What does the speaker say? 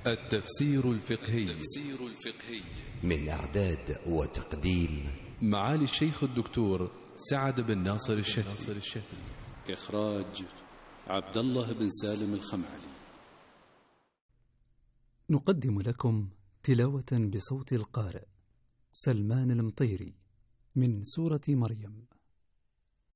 التفسير الفقهي من إعداد وتقديم معالي الشيخ الدكتور سعد بن ناصر الشتي. إخراج عبد الله بن سالم الخمعلي. نقدم لكم تلاوة بصوت القارئ سلمان المطيري من سورة مريم.